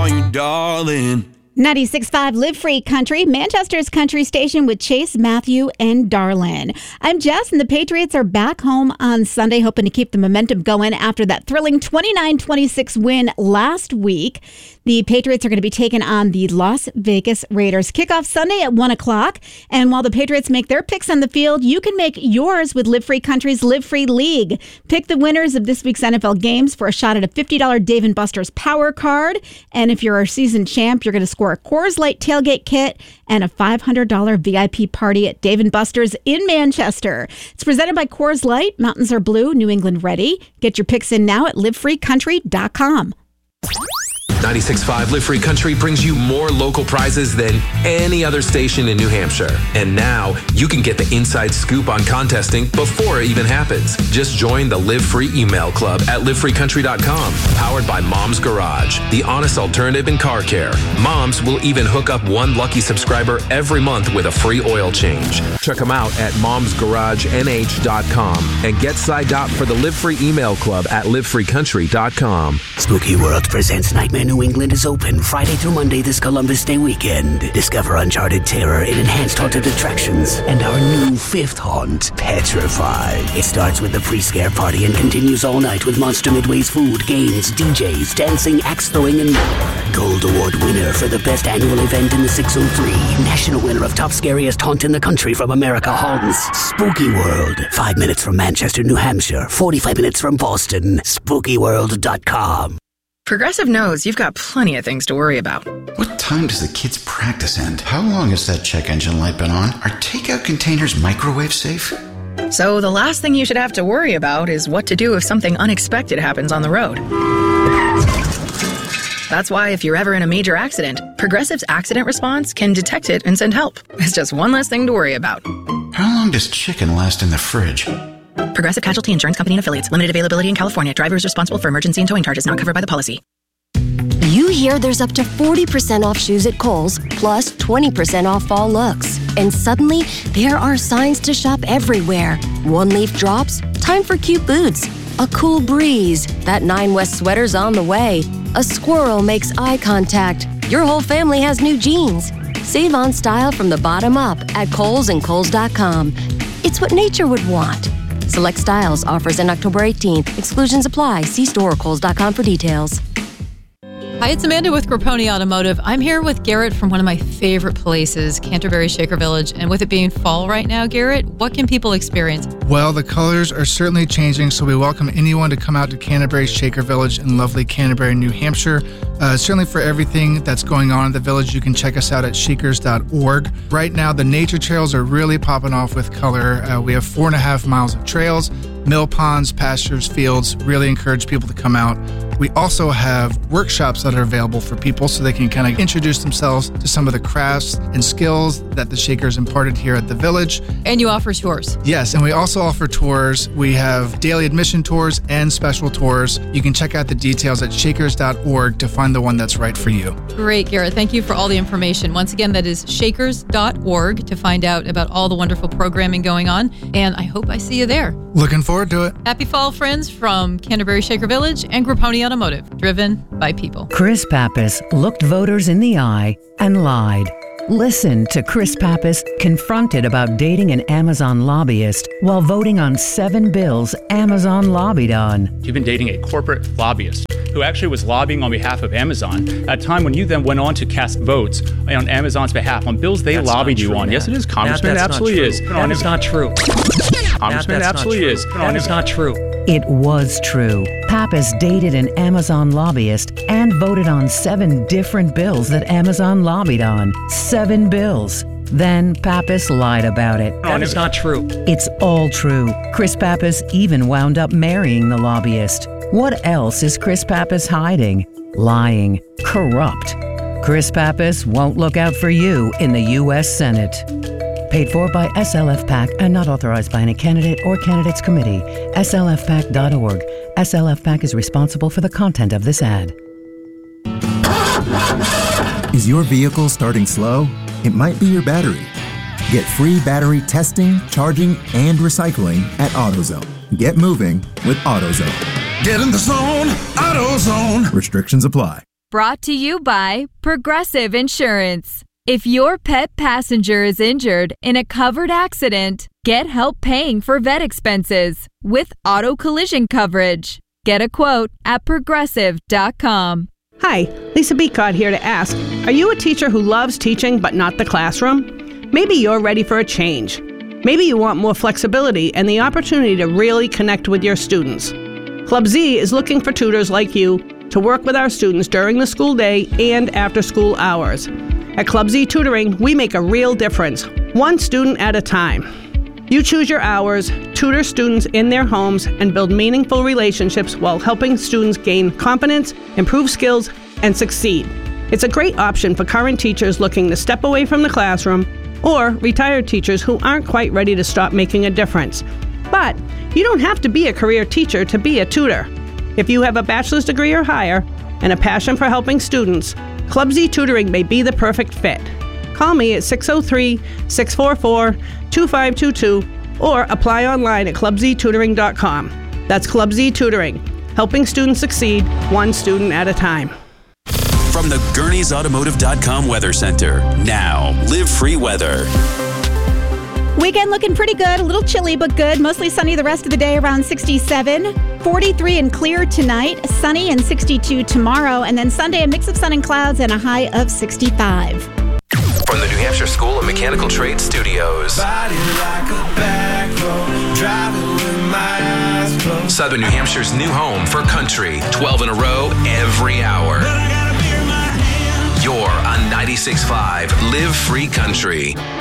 you, darling. 96.5 Live Free Country, Manchester's country station with Chase, Matthew, and Darlin. I'm Jess, and the Patriots are back home on Sunday, hoping to keep the momentum going after that thrilling 29-26 win last week. The Patriots are going to be taking on the Las Vegas Raiders. Kickoff Sunday at 1 o'clock. And while the Patriots make their picks on the field, you can make yours with Live Free Country's Live Free League. Pick the winners of this week's NFL games for a shot at a $50 Dave & Buster's Power Card. And if you're our season champ, you're going to score a Coors Light tailgate kit and a $500 VIP party at Dave & Buster's in Manchester. It's presented by Coors Light. Mountains are blue, New England ready. Get your picks in now at livefreecountry.com. 96.5 Live Free Country brings you more local prizes than any other station in New Hampshire. And now you can get the inside scoop on contesting before it even happens. Just join the Live Free email club at livefreecountry.com. Powered by Mom's Garage, the honest alternative in car care. Moms will even hook up one lucky subscriber every month with a free oil change. Check them out at momsgaragenh.com and get signed up for the Live Free email club at livefreecountry.com. Spooky World presents Nightmare New England is open Friday through Monday this Columbus Day weekend. Discover uncharted terror in enhanced haunted attractions and our new fifth haunt, Petrify. It starts with the pre-scare party and continues all night with Monster Midway's food, games, DJs, dancing, axe throwing, and more. Gold Award winner for the best annual event in the 603. National winner of Top Scariest Haunt in the Country from America Haunts. Spooky World. 5 minutes from Manchester, New Hampshire. 45 minutes from Boston. SpookyWorld.com. Progressive knows you've got plenty of things to worry about. What time does the kids' practice end? How long has that check engine light been on? Are takeout containers microwave safe? So the last thing you should have to worry about is what to do if something unexpected happens on the road. That's why if you're ever in a major accident, Progressive's accident response can detect it and send help. It's just one less thing to worry about. How long does chicken last in the fridge? Progressive Casualty Insurance Company and Affiliates. Limited availability in California. Driver is responsible for emergency and towing charges not covered by the policy. You hear there's up to 40% off shoes at Kohl's, plus 20% off fall looks. And suddenly, there are signs to shop everywhere. One leaf drops, time for cute boots. A cool breeze, that 9 West sweater's on the way. A squirrel makes eye contact. Your whole family has new jeans. Save on style from the bottom up at Kohl's and Kohl's.com. It's what nature would want. Select styles, offers end October 18th. Exclusions apply. See store or Kohl's.com for details. Hi, it's Amanda with Grapponi Automotive. I'm here with Garrett from one of my favorite places, Canterbury Shaker Village. And with it being fall right now, Garrett, what can people experience? Well, the colors are certainly changing, so we welcome anyone to come out to Canterbury Shaker Village in lovely Canterbury, New Hampshire. Certainly for everything that's going on in the village, you can check us out at shakers.org. Right now, the nature trails are really popping off with color. We have 4.5 miles of trails, mill ponds, pastures, fields. Really encourage people to come out. We also have workshops that are available for people so they can kind of introduce themselves to some of the crafts and skills that the Shakers imparted here at the village. And you offer tours. Yes, and we also offer tours. We have daily admission tours and special tours. You can check out the details at shakers.org to find the one that's right for you. Great, Garrett. Thank you for all the information. Once again, that is shakers.org to find out about all the wonderful programming going on. And I hope I see you there. Looking forward to it. Happy fall, friends, from Canterbury Shaker Village and Grapponi Automotive, driven by people. Chris Pappas looked voters in the eye and lied. Listen to Chris Pappas confronted about dating an Amazon lobbyist while voting on 7 bills Amazon lobbied on. You've been dating a corporate lobbyist who actually was lobbying on behalf of Amazon at a time when you then went on to cast votes on Amazon's behalf on bills they lobbied you on. Yes, it is, Congressman. It absolutely is. That is not true. Congressman, absolutely is. That is not true. It was true. Pappas dated an Amazon lobbyist and voted on 7 different bills that Amazon lobbied on. 7 bills. Then Pappas lied about it. That is not true. It's all true. Chris Pappas even wound up marrying the lobbyist. What else is Chris Pappas hiding? Lying. Corrupt. Chris Pappas won't look out for you in the U.S. Senate. Paid for by SLF PAC and not authorized by any candidate or candidates committee. SLFPAC.org. SLF PAC is responsible for the content of this ad. Is your vehicle starting slow? It might be your battery. Get free battery testing, charging, and recycling at AutoZone. Get moving with AutoZone. Get in the zone, AutoZone. Restrictions apply. Brought to you by Progressive Insurance. If your pet passenger is injured in a covered accident, get help paying for vet expenses with auto collision coverage. Get a quote at progressive.com. Hi, Lisa Beacott here to ask, are you a teacher who loves teaching but not the classroom? Maybe you're ready for a change. Maybe you want more flexibility and the opportunity to really connect with your students. Club Z is looking for tutors like you to work with our students during the school day and after school hours. At Club Z Tutoring, we make a real difference, one student at a time. You choose your hours, tutor students in their homes, and build meaningful relationships while helping students gain confidence, improve skills, and succeed. It's a great option for current teachers looking to step away from the classroom or retired teachers who aren't quite ready to stop making a difference. But you don't have to be a career teacher to be a tutor. If you have a bachelor's degree or higher and a passion for helping students, Club Z Tutoring may be the perfect fit. Call me at 603-644-2522 or apply online at clubztutoring.com. That's Club Z Tutoring, helping students succeed one student at a time. From the Gurney'sAutomotive.com Weather Center, now Live Free Weather. Weekend looking pretty good. A little chilly, but good. Mostly sunny the rest of the day, around 67. 43 and clear tonight. Sunny and 62 tomorrow. And then Sunday, a mix of sun and clouds and a high of 65. From the New Hampshire School of Mechanical Trades Studios. Southern New Hampshire's new home for country. 12 in a row, every hour. You're on 96.5 Live Free Country.